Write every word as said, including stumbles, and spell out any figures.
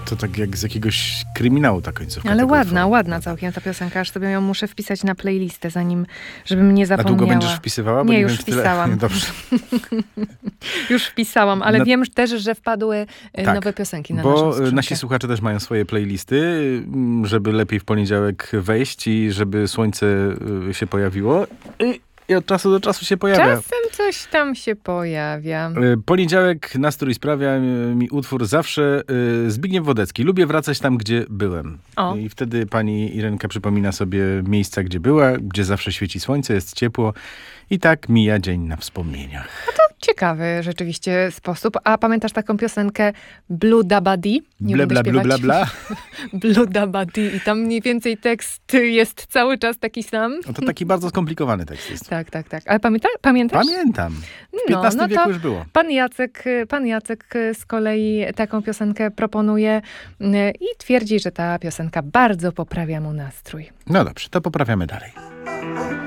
To tak jak z jakiegoś kryminału ta końcówka. Ale tego ładna, utworu. ładna całkiem ta piosenka, aż sobie ją muszę wpisać na playlistę, zanim, żebym nie A zapomniała. długo będziesz wpisywała? Bo Nie, nie już wiem, czy tyle- wpisałam. Dobrze. Już wpisałam, ale Na- wiem też, że wpadły e, Tak, nowe piosenki na Bo naszą e, skrzynkę. nasi słuchacze też mają swoje playlisty, m, żeby lepiej w poniedziałek wejść i żeby słońce e, się pojawiło. I, i od czasu do czasu się pojawia. Czasem coś tam się pojawia. E, Poniedziałek nastrój sprawia e, mi utwór zawsze e, Zbigniew Wodecki. Lubię wracać tam, gdzie byłem. O. I wtedy pani Irenka przypomina sobie miejsca, gdzie była, gdzie zawsze świeci słońce, jest ciepło. I tak mija dzień na wspomnieniach. Ciekawy rzeczywiście sposób. A pamiętasz taką piosenkę Blue Dabadi? Nie Bla, będę bla, bla, śpiewać. bla, bla. Blue Dabadi. I tam mniej więcej tekst jest cały czas taki sam. No to taki bardzo skomplikowany tekst jest. Tak, tak, tak. Ale pamięta, pamiętasz? Pamiętam. W No, piętnastym no to wieku już było. Pan Jacek, pan Jacek z kolei taką piosenkę proponuje y, i twierdzi, że ta piosenka bardzo poprawia mu nastrój. No dobrze, to poprawiamy dalej.